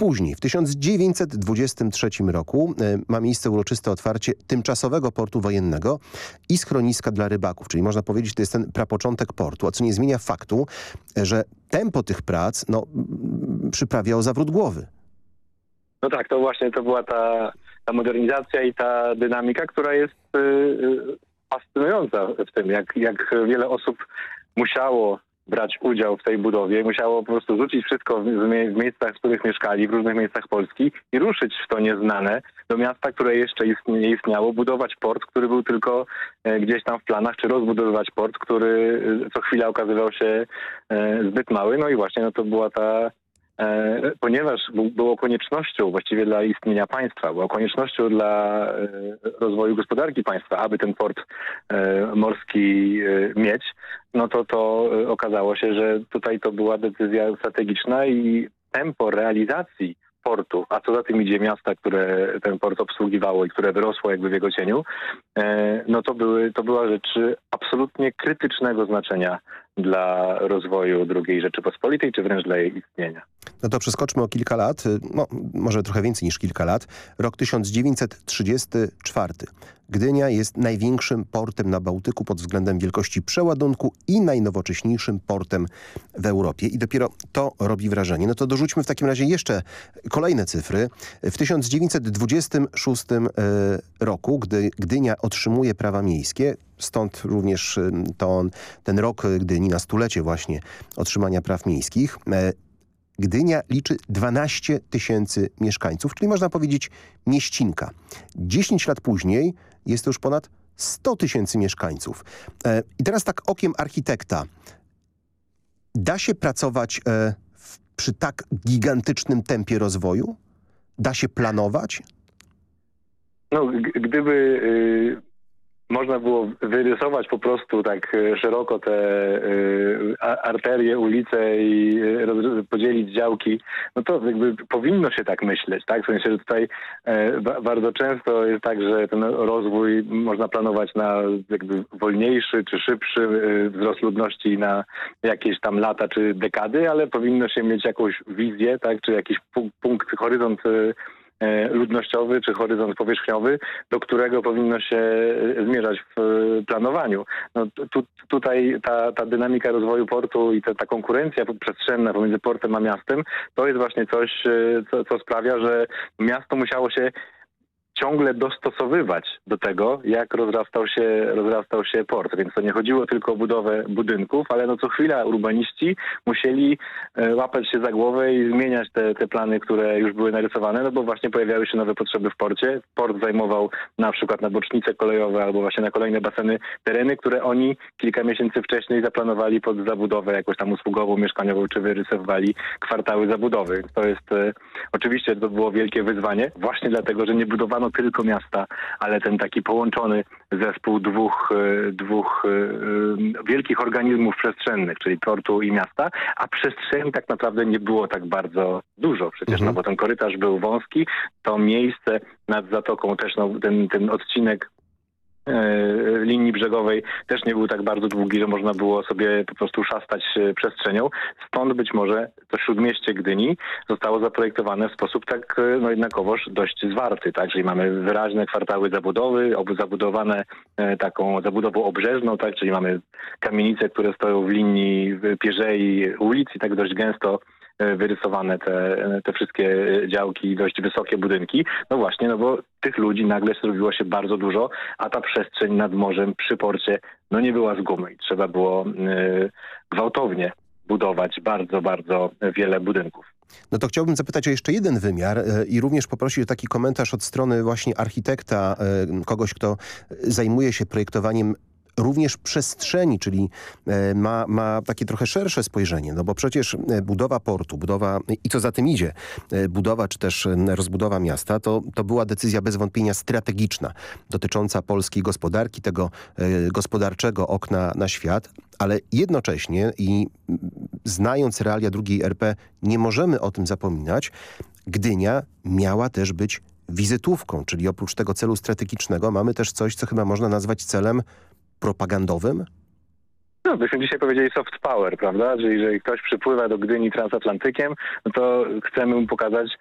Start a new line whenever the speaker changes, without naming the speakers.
później, w 1923 roku ma miejsce uroczyste otwarcie tymczasowego portu wojennego i schroniska dla rybaków, czyli można powiedzieć, to jest ten prapoczątek portu, a co nie zmienia faktu, że tempo tych prac przyprawiało zawrót głowy.
No tak, to właśnie to była ta modernizacja i ta dynamika, która jest fascynująca w tym, jak wiele osób musiało brać udział w tej budowie, musiało po prostu rzucić wszystko w miejscach, w których mieszkali, w różnych miejscach Polski i ruszyć w to nieznane do miasta, które jeszcze nie istniało, budować port, który był tylko gdzieś tam w planach, czy rozbudowywać port, który co chwila okazywał się zbyt mały. No i właśnie to była ponieważ było koniecznością właściwie dla istnienia państwa, było koniecznością dla rozwoju gospodarki państwa, aby ten port morski mieć, no to okazało się, że tutaj to była decyzja strategiczna i tempo realizacji portu, a co za tym idzie miasta, które ten port obsługiwało i które wyrosło jakby w jego cieniu, no to była rzecz absolutnie krytycznego znaczenia dla rozwoju II Rzeczypospolitej, czy wręcz dla jej istnienia.
No to przeskoczmy o kilka lat, może trochę więcej niż kilka lat. Rok 1934. Gdynia jest największym portem na Bałtyku pod względem wielkości przeładunku i najnowocześniejszym portem w Europie. I dopiero to robi wrażenie. No to dorzućmy w takim razie jeszcze kolejne cyfry. W 1926 roku, gdy Gdynia otrzymuje prawa miejskie, stąd również ten rok Gdyni na stulecie właśnie otrzymania praw miejskich, Gdynia liczy 12 000 mieszkańców, czyli można powiedzieć mieścinka. 10 lat później jest to już ponad 100 000 mieszkańców. I teraz tak okiem architekta. Da się pracować przy tak gigantycznym tempie rozwoju? Da się planować?
No, gdyby można było wyrysować po prostu tak szeroko te arterie, ulice i podzielić działki, no to jakby powinno się tak myśleć, tak? W sensie, że tutaj bardzo często jest tak, że ten rozwój można planować na jakby wolniejszy czy szybszy wzrost ludności na jakieś tam lata czy dekady, ale powinno się mieć jakąś wizję, tak? Czy jakiś punkt, horyzont ludnościowy czy horyzont powierzchniowy, do którego powinno się zmierzać w planowaniu. No, tutaj ta dynamika rozwoju portu i ta konkurencja przestrzenna pomiędzy portem a miastem, to jest właśnie coś, co sprawia, że miasto musiało się ciągle dostosowywać do tego, jak rozrastał się port. Więc to nie chodziło tylko o budowę budynków, ale co chwila urbaniści musieli łapać się za głowę i zmieniać te plany, które już były narysowane, no bo właśnie pojawiały się nowe potrzeby w porcie. Port zajmował na przykład na bocznice kolejowe albo właśnie na kolejne baseny tereny, które oni kilka miesięcy wcześniej zaplanowali pod zabudowę jakąś tam usługową, mieszkaniową, czy wyrysowali kwartały zabudowy. To jest oczywiście to było wielkie wyzwanie, właśnie dlatego, że nie budowano tylko miasta, ale ten taki połączony zespół dwóch wielkich organizmów przestrzennych, czyli portu i miasta, a przestrzeni tak naprawdę nie było tak bardzo dużo przecież, no bo ten korytarz był wąski, to miejsce nad zatoką też, ten odcinek linii brzegowej też nie był tak bardzo długi, że można było sobie po prostu szastać przestrzenią. Stąd być może to śródmieście Gdyni zostało zaprojektowane w sposób tak jednakowoż dość zwarty, tak? Czyli mamy wyraźne kwartały zabudowy, zabudowane taką zabudową obrzeżną, tak? Czyli mamy kamienice, które stoją w linii pierzei ulic i tak dość gęsto wyrysowane te wszystkie działki, dość wysokie budynki. No właśnie, bo tych ludzi nagle zrobiło się bardzo dużo, a ta przestrzeń nad morzem przy porcie nie była z gumy i trzeba było gwałtownie budować bardzo, bardzo wiele budynków.
No to chciałbym zapytać o jeszcze jeden wymiar i również poprosić o taki komentarz od strony właśnie architekta, kogoś, kto zajmuje się projektowaniem również przestrzeni, czyli ma takie trochę szersze spojrzenie, no bo przecież budowa portu, i co za tym idzie, budowa czy też rozbudowa miasta, to była decyzja bez wątpienia strategiczna dotycząca polskiej gospodarki, tego gospodarczego okna na świat, ale jednocześnie i znając realia II RP nie możemy o tym zapominać, Gdynia miała też być wizytówką, czyli oprócz tego celu strategicznego mamy też coś, co chyba można nazwać celem propagandowym?
No, byśmy dzisiaj powiedzieli soft power, prawda? Czyli jeżeli ktoś przypływa do Gdyni transatlantykiem, no to chcemy mu pokazać,